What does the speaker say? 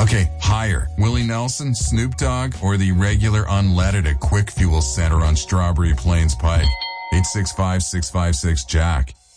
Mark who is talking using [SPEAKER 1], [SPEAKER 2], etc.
[SPEAKER 1] Okay, higher. Willie Nelson, Snoop Dogg, or the regular unleaded at Quick Fuel Center on Strawberry Plains Pike. 865-656-JACK.